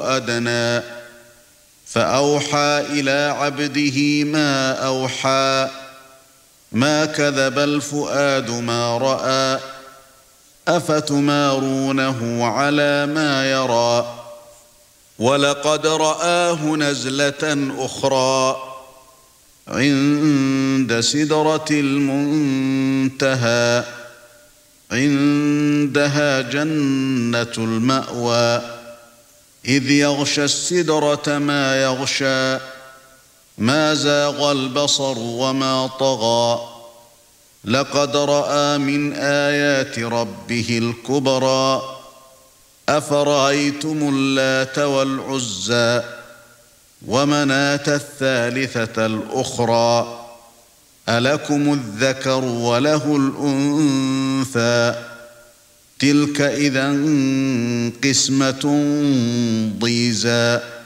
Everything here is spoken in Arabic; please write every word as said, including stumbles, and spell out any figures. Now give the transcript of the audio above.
أدنى فأوحى إلى عبده ما أوحى ما كذب الفؤاد ما رأى أفتمارونه على ما يرى ولقد رآه نزلة أخرى عند سدرة المنتهى عندها جنة المأوى إذ يغشى السدرة ما يغشى ما زاغ البصر وما طغى لقد رأى من آيات ربه الكبرى أفرأيتم اللات والعزى ومناة الثالثة الأخرى ألكم الذكر وله الأنثى تلك إذا قسمة ضيزى